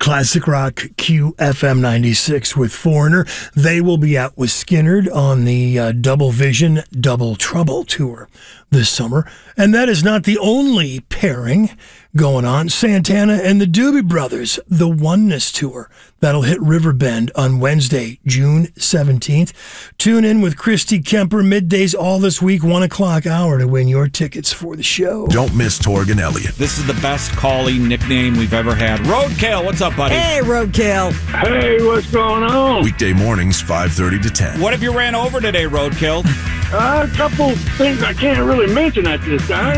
Classic Rock QFM 96 with Foreigner. They will be out with Skynyrd on the Double Vision, Double Trouble tour this summer. And that is not the only pairing going on. Santana and the Doobie Brothers, the Oneness Tour. That'll hit Riverbend on Wednesday, June 17th. Tune in with Christy Kemper middays all this week, 1 o'clock hour to win your tickets for the show. Don't miss Torg and Elliott. This is the best calling nickname we've ever had. Roadkill, what's up, buddy? Hey, Roadkill. Hey, what's going on? Weekday mornings, 5:30 to 10. What have you ran over today, Roadkill? A couple things I can't really mention at this time.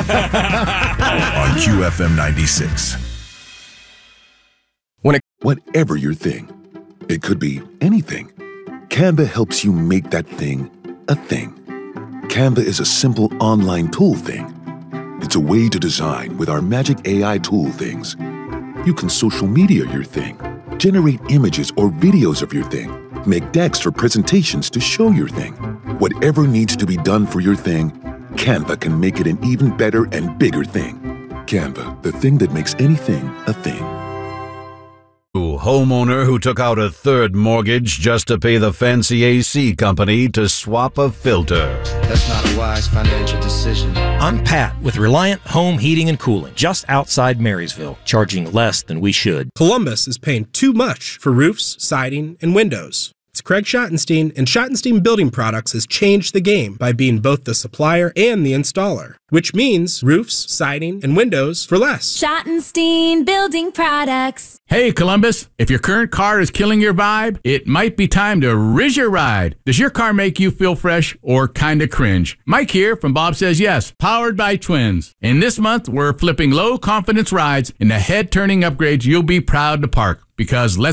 On QFM 96. Whatever your thing, it could be anything. Canva helps you make that thing a thing. Canva is a simple online tool thing. It's a way to design with our magic AI tool things. You can social media your thing, generate images or videos of your thing, make decks for presentations to show your thing. Whatever needs to be done for your thing, Canva can make it an even better and bigger thing. Canva, the thing that makes anything a thing. Homeowner who took out a third mortgage just to pay the fancy AC company to swap a filter. That's not a wise financial decision. I'm Pat with Reliant Home Heating and Cooling, just outside Marysville, charging less than we should. Columbus is paying too much for roofs, siding, and windows. It's Craig Schottenstein, and Schottenstein Building Products has changed the game by being both the supplier and the installer, which means roofs, siding, and windows for less. Schottenstein Building Products. Hey, Columbus, if your current car is killing your vibe, it might be time to riz your ride. Does your car make you feel fresh or kind of cringe? Mike here from Bob Says Yes, powered by Twins. And this month, we're flipping low-confidence rides into head-turning upgrades you'll be proud to park. Because let's